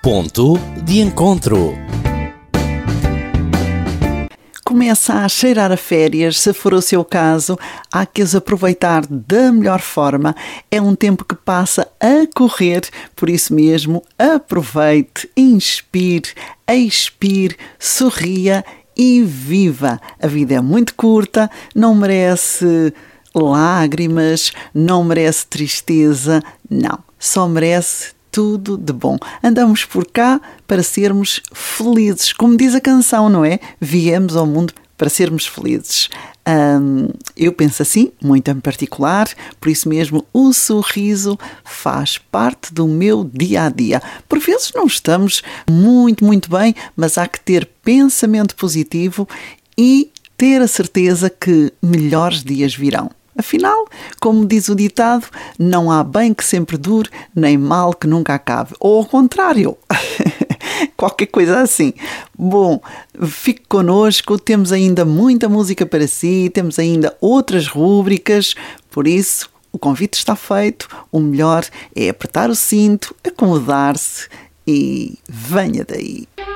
Ponto de encontro. Começa a cheirar a férias, se for o seu caso, há que as aproveitar da melhor forma. É um tempo que passa a correr, por isso mesmo, aproveite, inspire, expire, sorria e viva. A vida é muito curta, não merece lágrimas, não merece tristeza, não, só merece tudo de bom. Andamos por cá para sermos felizes. Como diz a canção, não é? Viemos ao mundo para sermos felizes. Eu penso assim, muito em particular, por isso mesmo o sorriso faz parte do meu dia-a-dia. Por vezes não estamos muito bem, mas há que ter pensamento positivo e ter a certeza que melhores dias virão. Afinal, como diz o ditado, não há bem que sempre dure, nem mal que nunca acabe. Ou ao contrário, qualquer coisa assim. Bom, fique connosco, temos ainda muita música para si, temos ainda outras rúbricas, por isso o convite está feito, o melhor é apertar o cinto, acomodar-se e venha daí.